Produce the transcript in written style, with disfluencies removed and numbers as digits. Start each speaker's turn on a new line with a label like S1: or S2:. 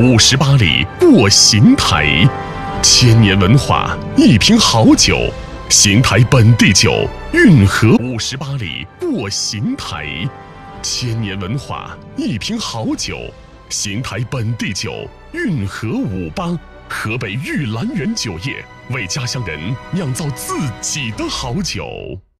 S1: 58里过邢台，千年文化，一瓶好酒，邢台本地酒，运河58里过邢台，千年文化，一瓶好酒，邢台本地酒，运河58，河北玉兰园酒业为家乡人酿造自己的好酒。